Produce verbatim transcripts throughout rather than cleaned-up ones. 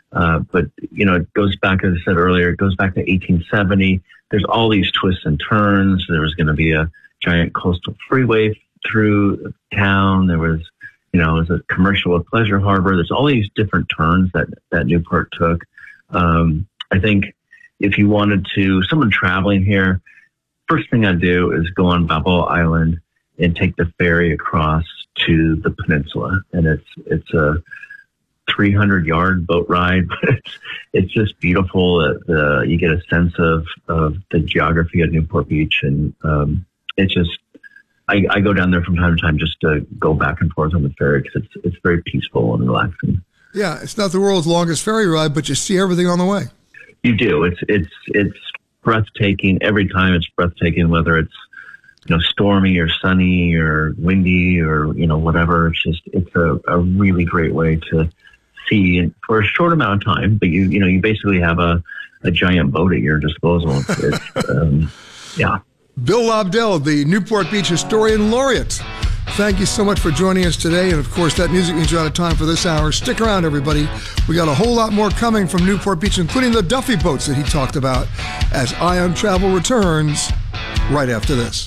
Uh, but, you know, it goes back, as I said earlier, it goes back to eighteen seventy. There's all these twists and turns. There was going to be a giant coastal freeway through town. There was, you know, it was a commercial with Pleasure Harbor. There's all these different turns that, that Newport took. Um, I think if you wanted to, someone traveling here, first thing I'd do is go on Balboa Island and take the ferry across to the peninsula. And it's, it's a three hundred yard boat ride, but it's, it's just beautiful. Uh, the, you get a sense of, of the geography of Newport Beach. And um, it's just, I, I go down there from time to time just to go back and forth on the ferry because it's, it's very peaceful and relaxing. Yeah, it's not the world's longest ferry ride, but you see everything on the way. You do. It's, it's, it's breathtaking. Every time it's breathtaking, whether it's, you know, stormy or sunny or windy or, you know, whatever. It's just, it's a, a really great way to see for a short amount of time, but you, you know, you basically have a, a giant boat at your disposal. It's, it's, um, yeah. Bill Lobdell, the Newport Beach Historian Laureate. Thank you so much for joining us today. And of course, that music means you're out of time for this hour. Stick around, everybody. We got a whole lot more coming from Newport Beach, including the Duffy boats that he talked about, as Ion Travel returns right after this.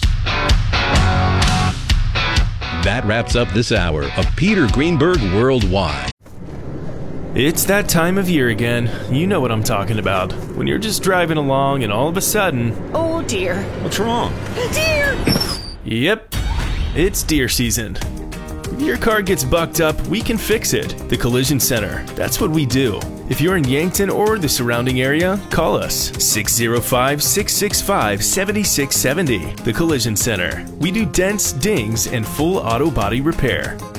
That wraps up this hour of Peter Greenberg Worldwide. It's that time of year again. You know what I'm talking about. When you're just driving along and all of a sudden... Oh dear. What's wrong? Deer! Yep, it's deer season. If your car gets bucked up, we can fix it. The Collision Center. That's what we do. If you're in Yankton or the surrounding area, call us six oh five, six six five, seven six seven oh. The Collision Center. We do dents, dings, and full auto body repair.